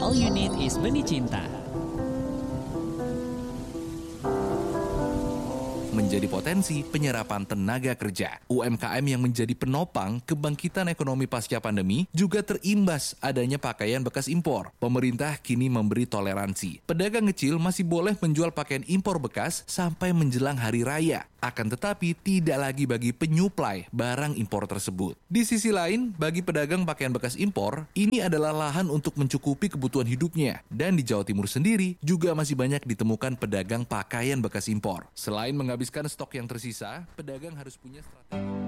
all you need is benih cinta. Menjadi potensi penyerapan tenaga kerja. UMKM yang menjadi penopang kebangkitan ekonomi pasca pandemi juga terimbas adanya pakaian bekas impor. Pemerintah kini memberi toleransi. Pedagang kecil masih boleh menjual pakaian impor bekas sampai menjelang hari raya. Akan tetapi tidak lagi bagi penyuplai barang impor tersebut. Di sisi lain, bagi pedagang pakaian bekas impor, ini adalah lahan untuk mencukupi kebutuhan hidupnya. Dan di Jawa Timur sendiri juga masih banyak ditemukan pedagang pakaian bekas impor. Selain menghabiskan stok yang tersisa, pedagang harus punya strategi.